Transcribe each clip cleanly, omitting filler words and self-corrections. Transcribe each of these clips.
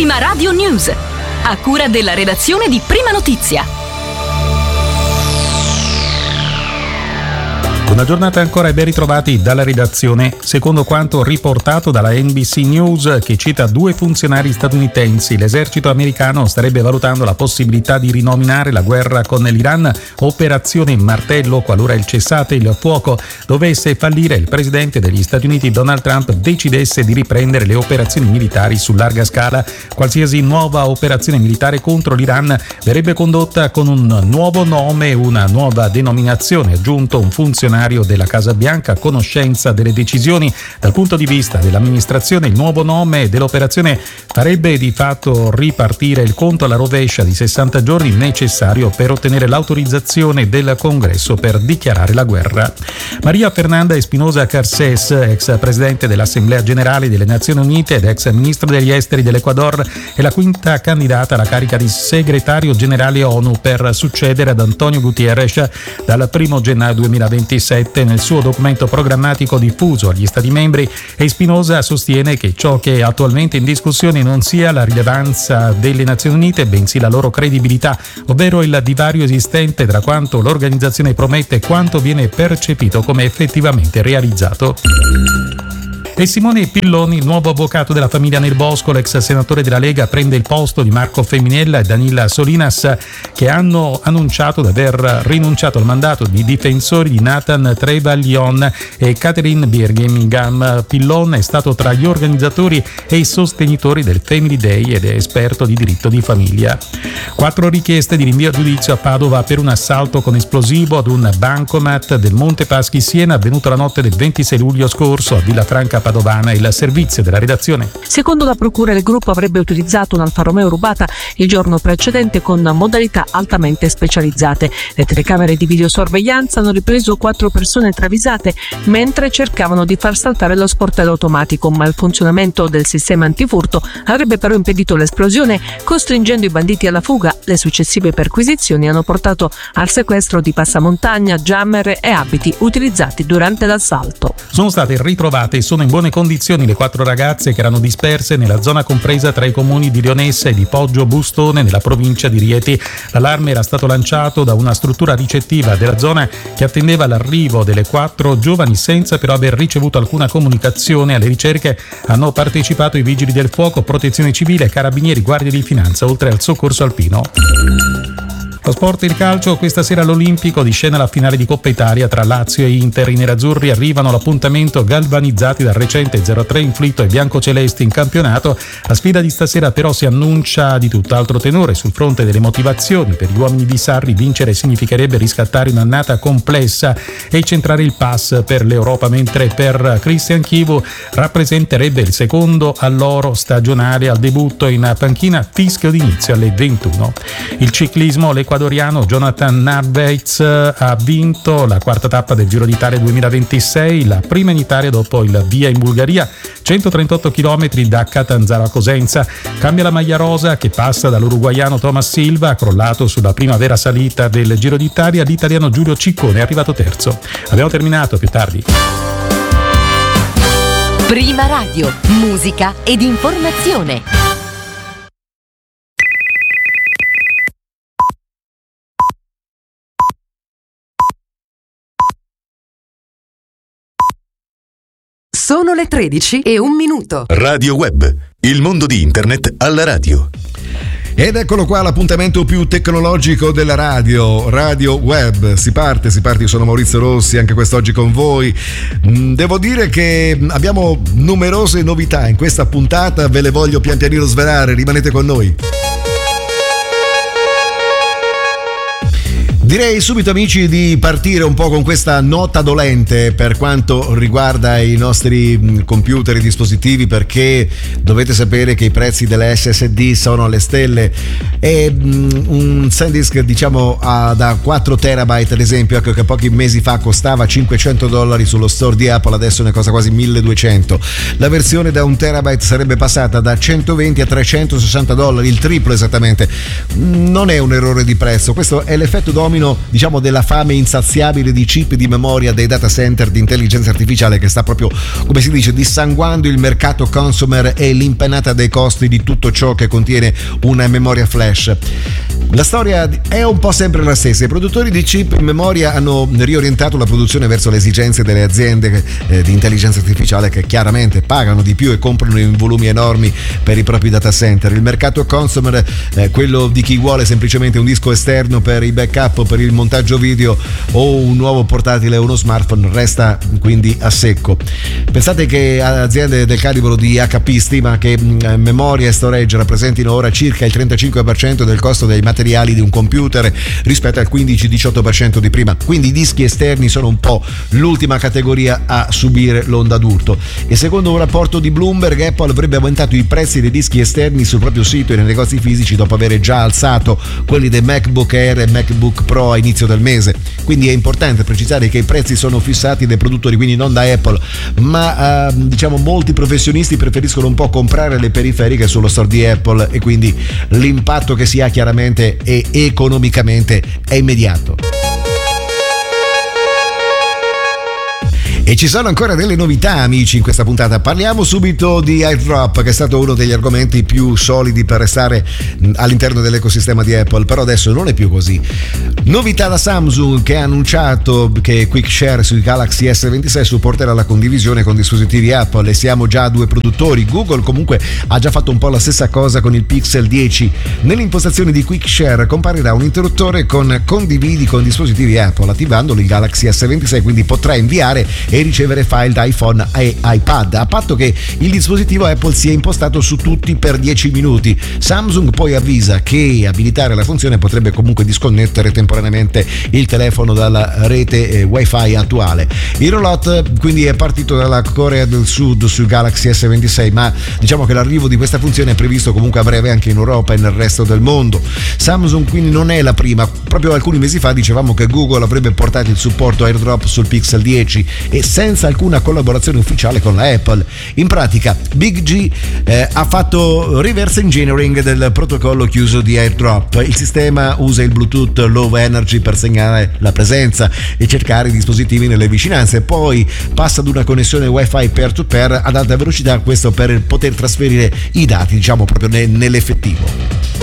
Prima Radio News, a cura della redazione di Prima Notizia. Una giornata ancora e ben ritrovati dalla redazione. Secondo quanto riportato dalla NBC News, che cita 2 funzionari statunitensi, l'esercito americano starebbe valutando la possibilità di rinominare la guerra con l'Iran Operazione Martello qualora il cessate il fuoco dovesse fallire e il presidente degli Stati Uniti Donald Trump decidesse di riprendere le operazioni militari su larga scala. Qualsiasi nuova operazione militare contro l'Iran verrebbe condotta con un nuovo nome e una nuova denominazione, aggiunto un funzionario della Casa Bianca a conoscenza delle decisioni. Dal punto di vista dell'amministrazione, il nuovo nome dell'operazione farebbe di fatto ripartire il conto alla rovescia di 60 giorni necessario per ottenere l'autorizzazione del Congresso per dichiarare la guerra. Maria Fernanda Espinosa Garcés, ex presidente dell'Assemblea Generale delle Nazioni Unite ed ex ministro degli esteri dell'Ecuador, è la quinta candidata alla carica di segretario generale ONU per succedere ad Antonio Guterres dal 1 gennaio 2026. Nel suo documento programmatico diffuso agli Stati membri, Espinosa sostiene che ciò che è attualmente in discussione non sia la rilevanza delle Nazioni Unite, bensì la loro credibilità, ovvero il divario esistente tra quanto l'organizzazione promette e quanto viene percepito come effettivamente realizzato. E Simone Pilloni, nuovo avvocato della famiglia Nel Bosco, l'ex senatore della Lega, prende il posto di Marco Feminella e Danila Solinas, che hanno annunciato di aver rinunciato al mandato di difensori di Nathan Trevelyan e Catherine Birmingham. Pillon è stato tra gli organizzatori e i sostenitori del Family Day ed è esperto di diritto di famiglia. 4 richieste di rinvio a giudizio a Padova per un assalto con esplosivo ad un bancomat del Monte Paschi Siena avvenuto la notte del 26 luglio scorso a Villafranca Padovana. Il servizio della redazione. Secondo la procura, il gruppo avrebbe utilizzato un'Alfa Romeo rubata il giorno precedente con modalità altamente specializzate. Le telecamere di videosorveglianza hanno ripreso 4 persone travisate mentre cercavano di far saltare lo sportello automatico, ma il funzionamento del sistema antifurto avrebbe però impedito l'esplosione, costringendo i banditi alla fuga. Le successive perquisizioni hanno portato al sequestro di passamontagna, jammer e abiti utilizzati durante l'assalto. Sono state ritrovate e sono in buone condizioni le 4 ragazze che erano disperse nella zona compresa tra i comuni di Lionessa e di Poggio Bustone nella provincia di Rieti. L'allarme era stato lanciato da una struttura ricettiva della zona che attendeva l'arrivo delle 4 giovani senza però aver ricevuto alcuna comunicazione. Alle ricerche hanno partecipato i vigili del fuoco, protezione civile, carabinieri, guardie di finanza, oltre al soccorso alpino. Lo sport e il calcio, questa sera all'Olimpico di scena la finale di Coppa Italia tra Lazio e Inter. I nerazzurri arrivano all'appuntamento galvanizzati dal recente 0-3 inflitto ai biancocelesti in campionato. La sfida di stasera però si annuncia di tutt'altro tenore sul fronte delle motivazioni. Per gli uomini di Sarri vincere significherebbe riscattare un'annata complessa e centrare il pass per l'Europa, mentre per Christian Chivu rappresenterebbe il secondo all'oro stagionale. Al debutto in panchina, fischio d'inizio alle 21. Il ciclismo, l'equadoriano Jonathan Narvaez ha vinto la 4ª tappa del Giro d'Italia 2026, la prima in Italia dopo il via in Bulgaria, 138 km da Catanzaro a Cosenza. Cambia la maglia rosa che passa dall'uruguaiano Thomas Silva, crollato sulla prima vera salita del Giro d'Italia. L'italiano Giulio Ciccone è arrivato terzo. Abbiamo terminato, più tardi. Prima Radio, musica ed informazione. Sono le 13:01. Radio Web, il mondo di Internet alla radio. Ed eccolo qua l'appuntamento più tecnologico della radio, Radio Web. Si parte, io sono Maurizio Rossi, anche quest'oggi con voi. Devo dire che abbiamo numerose novità in questa puntata, ve le voglio pian pianino svelare, rimanete con noi. Direi subito, amici, di partire un po' con questa nota dolente per quanto riguarda i nostri computer e dispositivi, perché dovete sapere che i prezzi delle SSD sono alle stelle e un SanDisk, diciamo, da 4 terabyte ad esempio, che pochi mesi fa costava $500 sullo store di Apple, adesso ne costa quasi 1.200. La versione da 1 terabyte sarebbe passata da $120 a $360, il triplo esattamente. Non è un errore di prezzo, questo è l'effetto domino fenomeno, diciamo, della fame insaziabile di chip di memoria dei data center di intelligenza artificiale che sta proprio, come si dice, dissanguando il mercato consumer e l'impennata dei costi di tutto ciò che contiene una memoria flash. La storia è un po' sempre la stessa. I produttori di chip in memoria hanno riorientato la produzione verso le esigenze delle aziende di intelligenza artificiale, che chiaramente pagano di più e comprano in volumi enormi per i propri data center. Il mercato consumer, quello di chi vuole semplicemente un disco esterno per i backup o per il montaggio video o un nuovo portatile o uno smartphone, resta quindi a secco. Pensate che aziende del calibro di HP stima che memoria e storage rappresentino ora circa il 35% del costo dei materiali di un computer rispetto al 15-18% di prima. Quindi i dischi esterni sono un po' l'ultima categoria a subire l'onda d'urto. E secondo un rapporto di Bloomberg, Apple avrebbe aumentato i prezzi dei dischi esterni sul proprio sito e nei negozi fisici dopo aver già alzato quelli dei MacBook Air e MacBook Pro a inizio del mese. Quindi è importante precisare che i prezzi sono fissati dai produttori, quindi non da Apple, ma diciamo molti professionisti preferiscono un po' comprare le periferiche sullo store di Apple e quindi l'impatto che si ha chiaramente e economicamente è immediato. E ci sono ancora delle novità, amici, in questa puntata. Parliamo subito di AirDrop, che è stato uno degli argomenti più solidi per restare all'interno dell'ecosistema di Apple, però adesso non è più così. Novità da Samsung, che ha annunciato che Quick Share sui Galaxy S26 supporterà la condivisione con dispositivi Apple, e siamo già a 2 produttori. Google comunque ha già fatto un po' la stessa cosa con il Pixel 10. Nelle impostazioni di Quick Share comparirà un interruttore con condividi con dispositivi Apple, attivandolo il Galaxy S26, quindi potrà inviare e ricevere file da iPhone e iPad, a patto che il dispositivo Apple sia impostato su tutti per 10 minuti. Samsung poi avvisa che abilitare la funzione potrebbe comunque disconnettere temporaneamente il telefono dalla rete Wi-Fi attuale. Il rollout quindi è partito dalla Corea del Sud sul Galaxy S26, ma diciamo che l'arrivo di questa funzione è previsto comunque a breve anche in Europa e nel resto del mondo. Samsung quindi non è la prima. Proprio alcuni mesi fa dicevamo che Google avrebbe portato il supporto AirDrop sul Pixel 10 e senza alcuna collaborazione ufficiale con la Apple. In pratica Big G ha fatto reverse engineering del protocollo chiuso di AirDrop. Il sistema usa il Bluetooth Low Energy per segnalare la presenza e cercare i dispositivi nelle vicinanze, poi passa ad una connessione Wi-Fi peer-to-peer ad alta velocità, questo per poter trasferire i dati, diciamo, proprio nell'effettivo.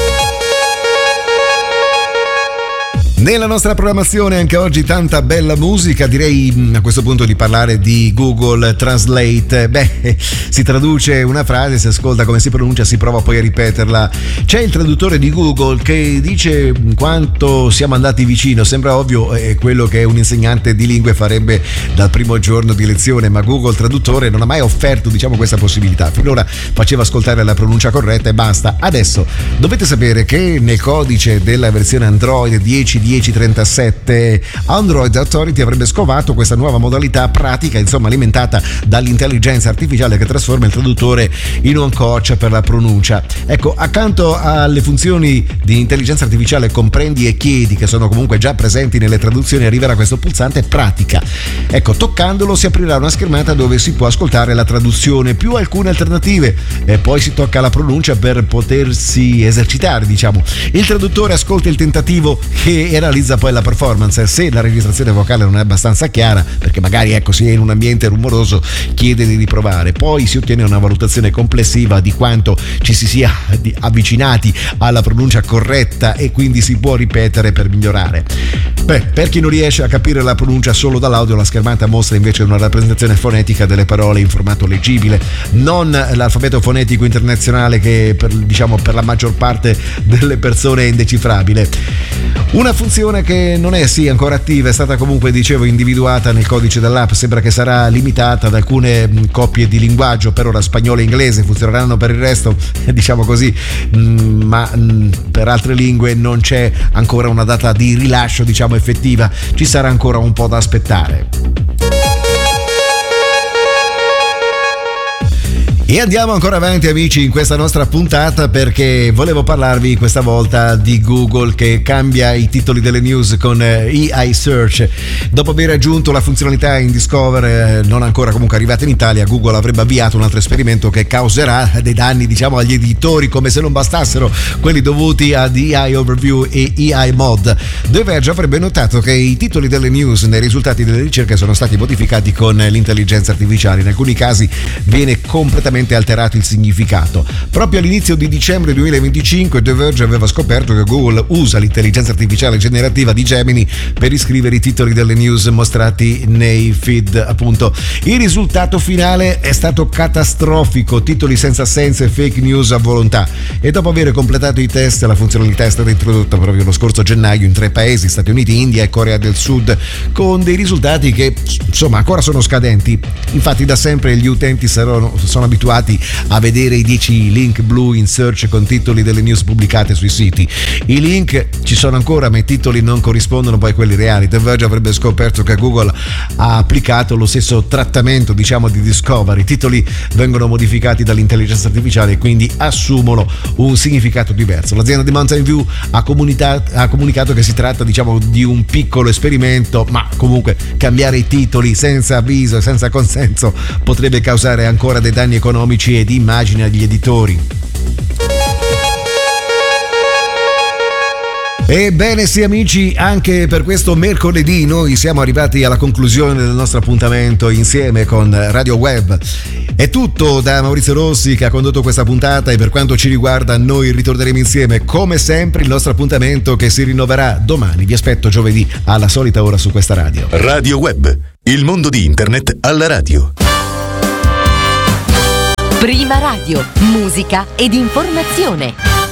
Nella nostra programmazione anche oggi tanta bella musica, direi a questo punto di parlare di Google Translate. Si traduce una frase, si ascolta come si pronuncia, si prova poi a ripeterla. C'è il traduttore di Google che dice quanto siamo andati vicino, sembra ovvio, è quello che un insegnante di lingue farebbe dal primo giorno di lezione, ma Google Traduttore non ha mai offerto, diciamo, questa possibilità. Finora faceva ascoltare la pronuncia corretta e basta. Adesso dovete sapere che nel codice della versione Android 10.10.37 Android Authority avrebbe scovato questa nuova modalità pratica, insomma alimentata dall'intelligenza artificiale che trasforma il traduttore in un coach per la pronuncia. Ecco, accanto alle funzioni di intelligenza artificiale comprendi e chiedi, che sono comunque già presenti nelle traduzioni, arriverà questo pulsante pratica. Ecco, toccandolo si aprirà una schermata dove si può ascoltare la traduzione più alcune alternative e poi si tocca la pronuncia per potersi esercitare, diciamo. Il traduttore ascolta il tentativo e realizza poi la performance. Se la registrazione vocale non è abbastanza chiara, perché magari si è in un ambiente rumoroso, chiede di riprovare. Poi si ottiene una valutazione complessiva di quanto ci si sia avvicinati alla pronuncia corretta e quindi si può ripetere per migliorare. Per chi non riesce a capire la pronuncia solo dall'audio, la schermata mostra invece una rappresentazione fonetica delle parole in formato leggibile, non l'alfabeto fonetico internazionale che per la maggior parte delle persone è indecifrabile. Una funzione che non è ancora attiva, è stata comunque, dicevo, individuata nel codice dell'app. Sembra che sarà limitata ad alcune coppie di linguaggio, per ora spagnolo e inglese, funzioneranno per il resto, diciamo così, ma per altre lingue non c'è ancora una data di rilascio, diciamo, effettiva. Ci sarà ancora un po' da aspettare. E andiamo ancora avanti, amici, in questa nostra puntata, perché volevo parlarvi questa volta di Google che cambia i titoli delle news con AI Search. Dopo aver aggiunto la funzionalità in Discover, non ancora comunque arrivata in Italia, Google avrebbe avviato un altro esperimento che causerà dei danni, diciamo, agli editori, come se non bastassero quelli dovuti ad AI Overview e AI Mod. The Verge avrebbe notato che i titoli delle news nei risultati delle ricerche sono stati modificati con l'intelligenza artificiale. In alcuni casi viene completamente alterato il significato. Proprio all'inizio di dicembre 2025 The Verge aveva scoperto che Google usa l'intelligenza artificiale generativa di Gemini per iscrivere i titoli delle news mostrati nei feed, appunto. Il risultato finale è stato catastrofico, titoli senza senso e fake news a volontà. E dopo aver completato i test, la funzionalità è stata introdotta proprio lo scorso gennaio in 3 paesi, Stati Uniti, India e Corea del Sud, con dei risultati che insomma ancora sono scadenti. Infatti da sempre gli utenti sono abituati a vedere i 10 link blu in search con titoli delle news pubblicate sui siti. I link ci sono ancora, ma i titoli non corrispondono poi a quelli reali. The Verge avrebbe scoperto che Google ha applicato lo stesso trattamento, diciamo, di Discover. I titoli vengono modificati dall'intelligenza artificiale e quindi assumono un significato diverso. L'azienda di Mountain View ha comunicato che si tratta, diciamo, di un piccolo esperimento, ma comunque cambiare i titoli senza avviso e senza consenso potrebbe causare ancora dei danni economici e di immagine agli editori. Ebbene sì, amici, anche per questo mercoledì noi siamo arrivati alla conclusione del nostro appuntamento insieme con Radio Web. È tutto da Maurizio Rossi, che ha condotto questa puntata, e per quanto ci riguarda noi ritorneremo insieme come sempre. Il nostro appuntamento che si rinnoverà domani. Vi aspetto giovedì alla solita ora su questa radio. Radio Web, il mondo di internet alla radio. Prima radio, musica ed informazione.